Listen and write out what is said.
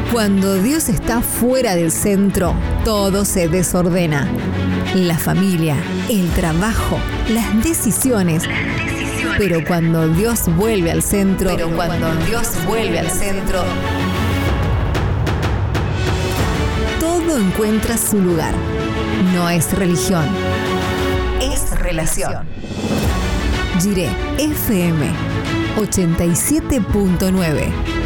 Cuando Dios está fuera del centro, todo se desordena. La familia, el trabajo, las decisiones. Pero cuando Dios vuelve al centro, todo encuentra su lugar. No es religión, es relación. Jiré FM 87.9